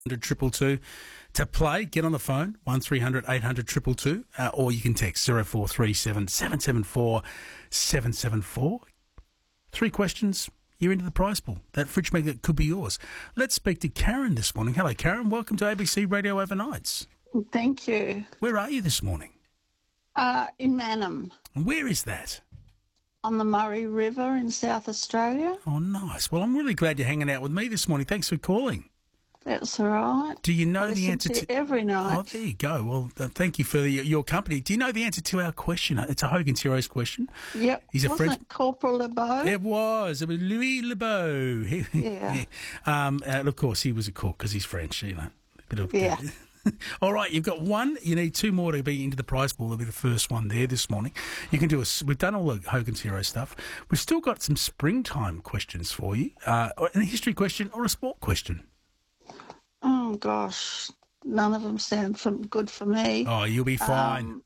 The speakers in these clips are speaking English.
222 to play. Get on the phone, 1300 800 222, or you can text 0437 774 774. 3 questions, you're into the prize pool. That fridge magnet could be yours. Let's speak to Karen this morning. Hello, Karen. Welcome to ABC Radio Overnights. Thank you. Where are you this morning? In Mannum, And where is that? on the Murray River in South Australia. Oh, nice. Well, I'm really glad you're hanging out with me this morning. Thanks for calling. That's all right. Do you know I the listen answer to to... every night. Oh, there you go. Well, thank you for your company. Do you know the answer to our question? It's a Hogan's Heroes question. Yep. He's a Wasn't French... it Corporal LeBeau? It was Louis Lebeau. Yeah. And of course, he was a cook because he's French, you know. Yeah. All right, you've got one. You need 2 more to be into the prize pool. That'll be the first one there this morning. You can do we've done all the Hogan's Hero stuff. We've still got some springtime questions for you, a history question or a sport question. Oh, gosh. None of them sound good for me. Oh, you'll be fine.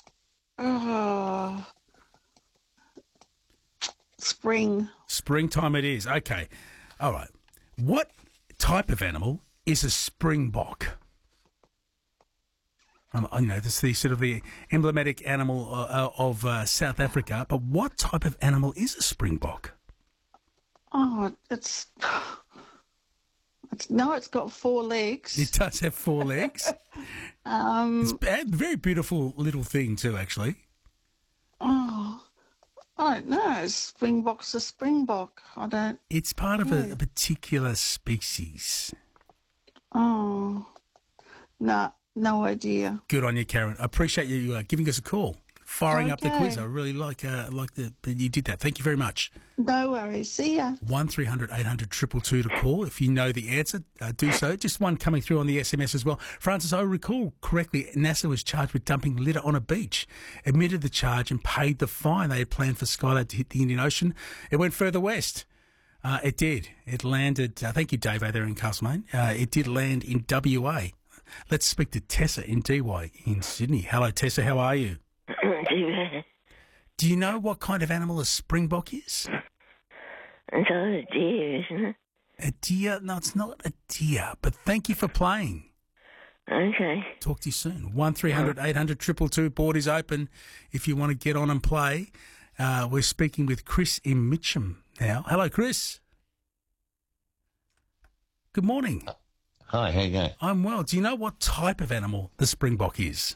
Springtime it is. Okay. All right. What type of animal is a springbok? You know, this is the sort of the emblematic animal of South Africa, but what type of animal is a springbok? Oh, it's got 4 legs. It does have 4 legs. It's a very beautiful little thing too, actually. Oh, I don't know. Springbok's a springbok. I don't... It's part of a particular species. Oh, no idea. Good on you, Karen. I appreciate you giving us a call, firing up the Okay. quiz. I really like that you did that. Thank you very much. No worries. See ya. 1300 800 222 to call. If you know the answer, do so. Just one coming through on the SMS as well. Francis, I recall correctly, NASA was charged with dumping litter on a beach, admitted the charge and paid the fine. They had planned for Skylab to hit the Indian Ocean. It went further west. It did. It landed, thank you, Dave, there in Castlemaine. It did land in WA. Let's speak to Tessa in DY in Sydney. Hello, Tessa. How are you? Do you know what kind of animal a springbok is? It's a deer, isn't it? A deer? No, it's not a deer, but thank you for playing. Okay. Talk to you soon. 1300 800 222. Board is open if you want to get on and play. We're speaking with Chris in Mitcham now. Hello, Chris. Good morning. Hi, how you going? I'm well. Do you know what type of animal the springbok is?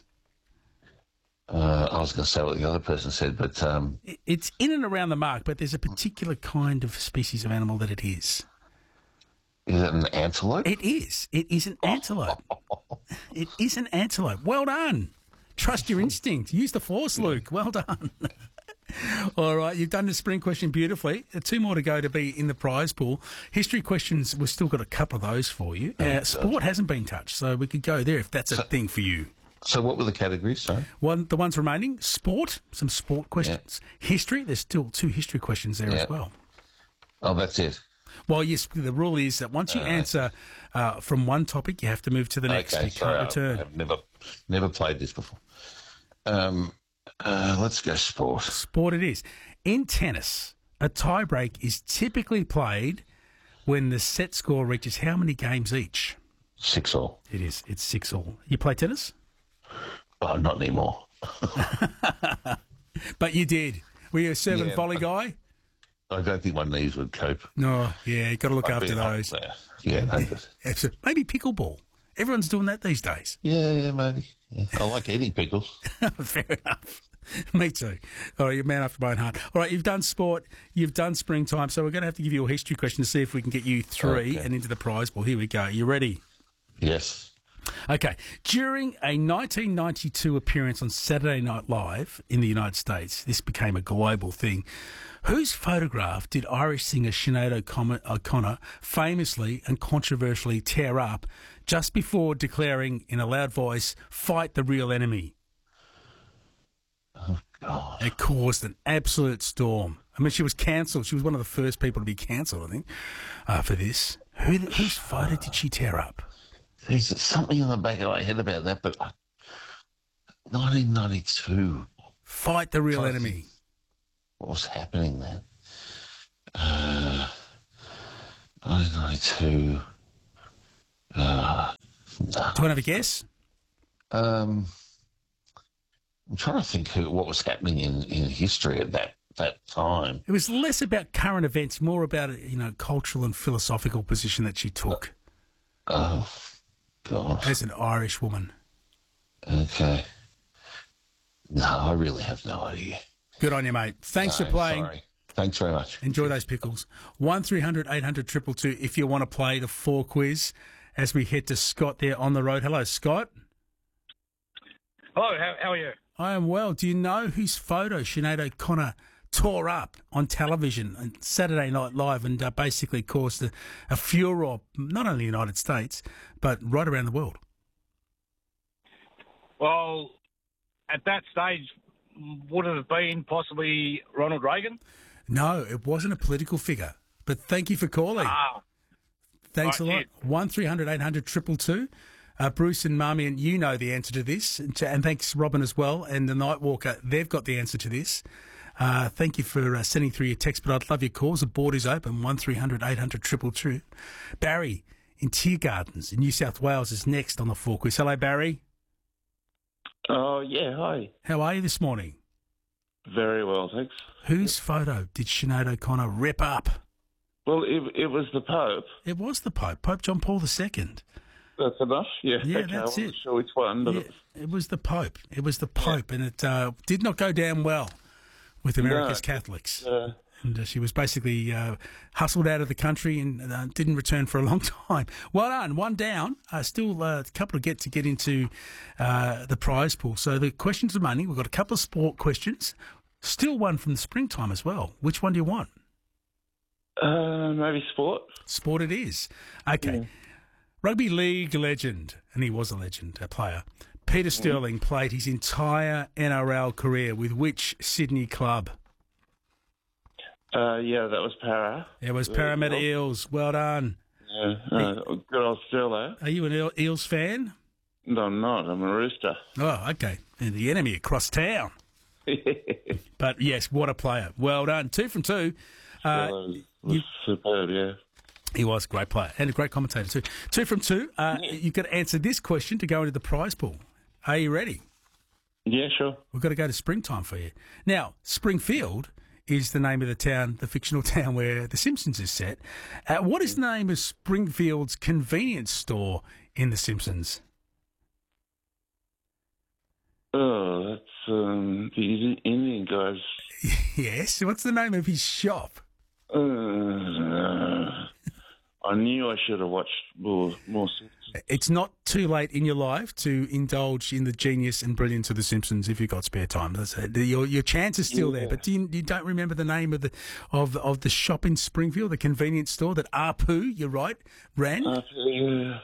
I was going to say what the other person said, but It's in and around the mark, but there's a particular kind of species of animal that it is. is it an antelope? It is. It is an antelope. It is an antelope. Well done. Trust your instinct. Use the force, Luke. Well done. All right, you've done the spring question beautifully. 2 more to go to be in the prize pool. History questions, we've still got a couple of those for you. Sport hasn't been touched, so we could go there if that's a thing for you. So what were the categories, sorry? The ones remaining, sport, some sport questions. History, there's still 2 history questions there as well. Oh, that's it. Well, yes, the rule is that once you answer from one topic, you have to move to the next. Okay, You sorry, can't return. I've never played this before. Let's go sport. Sport it is. In tennis, a tiebreak is typically played when the set score reaches how many games each? 6-all. It is. It's 6-all. You play tennis? Oh, not anymore. But you did. Were you a serve and Yeah, volley guy? I don't think my knees would cope. No, yeah, you got to look I'd be after up those. there. Yeah, they could. Absolutely. Maybe pickleball. Everyone's doing that these days. Yeah, maybe. Yeah. I like eating pickles. Fair enough. Me too. All right, you're a man after my own heart. All right, you've done sport, you've done springtime, so we're going to have to give you a history question to see if we can get you 3 and into the prize ball. Here we go. You ready? Yes. Okay. During a 1992 appearance on Saturday Night Live in the United States, this became a global thing. Whose photograph did Irish singer Sinead O'Connor famously and controversially tear up just before declaring in a loud voice, "Fight the real enemy"? Oh, God. It caused an absolute storm. I mean, she was cancelled. She was one of the first people to be cancelled, I think, for this. Whose photo did she tear up? There's something in the back of my head about that, but 1992. Fight the real enemy. What was happening then? 1992. No. Do you want to have a guess? I'm trying to think what was happening in history at that time. It was less about current events, more about cultural and philosophical position that she took Oh, God. as an Irish woman. Okay. No, I really have no idea. Good on you, mate. Thanks No, for playing. Sorry. Thanks very much. Enjoy those pickles. 1300 800 222 if you want to play the 4 quiz as we head to Scott there on the road. Hello, Scott. Hello, how are you? I am well. Do you know whose photo Sinead O'Connor tore up on television on Saturday Night Live and basically caused a furore, not only in the United States, but right around the world? Well, at that stage, would it have been possibly Ronald Reagan? No, it wasn't a political figure. But thank you for calling. Thanks a lot. Right, 1300 800 222. Bruce and Marmion, you know the answer to this. And thanks, Robin, as well. And the Nightwalker, they've got the answer to this. Thank you for sending through your text, but I'd love your calls. The board is open, 1300 800 222. Barry in Tiergardens in New South Wales is next on the 4 quiz. Hello, Barry. Oh, yeah, hi. How are you this morning? Very well, thanks. Whose photo did Sinead O'Connor rip up? Well, it was the Pope. It was the Pope, Pope John Paul II. That's enough? Yeah, Yeah, okay, that's I wasn't it. sure which one, but Yeah, it was the Pope. It was the Pope, and it did not go down well with America's Catholics. And she was basically hustled out of the country and didn't return for a long time. Well done, one down. Still a couple to get into the prize pool. So the questions of money, we've got a couple of sport questions. Still one from the springtime as well. Which one do you want? maybe sport. Sport it is. Okay. Yeah. Rugby league legend, and he was a legend, a player. Peter Sterling played his entire NRL career with which Sydney club? Yeah, that was Para. It was Parramatta Eels. Well done. Yeah, good old Sterlo. Are you an Eels fan? No, I'm not. I'm a Rooster. Oh, okay. And the enemy across town. But yes, what a player. Well done. 2 from 2. Sterlo was superb, yeah. He was a great player and a great commentator too. 2 from 2. You've got to answer this question to go into the prize pool. Are you ready? Yeah, sure. We've got to go to Springtime for you. Now, Springfield is the name of the town, the fictional town where The Simpsons is set. What is the name of Springfield's convenience store in The Simpsons? Oh, that's the Indian guys. Yes. What's the name of his shop? I knew I should have watched more Simpsons. It's not too late in your life to indulge in the genius and brilliance of The Simpsons if you've got spare time. Your chance is still there, but you don't remember the name of the shop in Springfield, the convenience store that Apu, you're right, ran? Yeah.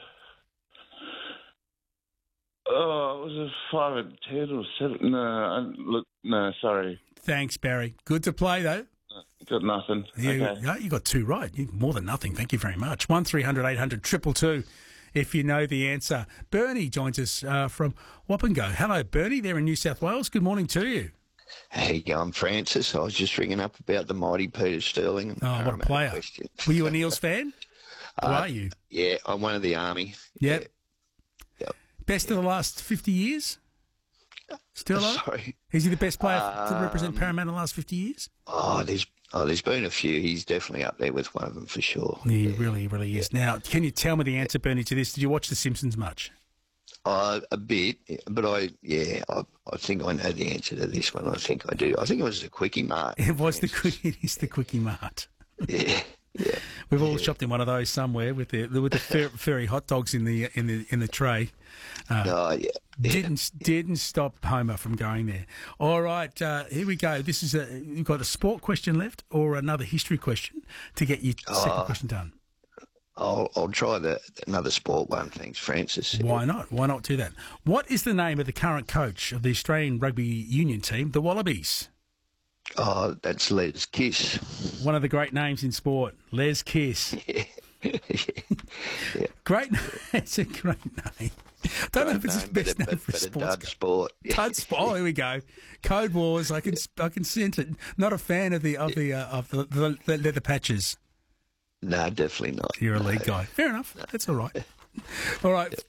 Oh, it was a 5 and 10 or 7. No, sorry. Thanks, Barry. Good to play, though. Got nothing. You got 2 right. More than nothing. Thank you very much. 1300 800 222 if you know the answer. Bernie joins us from Wappengo. Hello, Bernie. There in New South Wales. Good morning to you. How you going, Francis? I was just ringing up about the mighty Peter Sterling. Oh, what a player. Were you an Eels fan? Or are you? Yeah, I'm one of the Army. Yep. Yep. Best of the last 50 years? Still on? Sorry. Is he the best player to represent Parramatta in the last 50 years? There's been a few. He's definitely up there with one of them for sure. He really is. Now, can you tell me the answer, Bernie, to this? Did you watch The Simpsons much? A bit, but I think I know the answer to this one. I think I do. I think it was the Quickie Mart. It is the Quickie Mart. Yeah. Yeah. We've all shopped in one of those somewhere with the furry hot dogs in the tray. Yeah. Didn't stop Homer from going there. All right, here we go. This is you've got a sport question left or another history question to get your second question done. I'll try another sport one. Thanks, Francis. Why not? Why not do that? What is the name of the current coach of the Australian Rugby Union team, the Wallabies? Oh, that's Les Kiss. One of the great names in sport, Les Kiss. Yeah. Great. It's a great name. Don't know if it's his best name for a dud sports sport. Dud sport. Oh, here we go. Code Wars. I can sense it. Not a fan of the leather patches. No, definitely not. You're a league guy. Fair enough. That's all right. All right.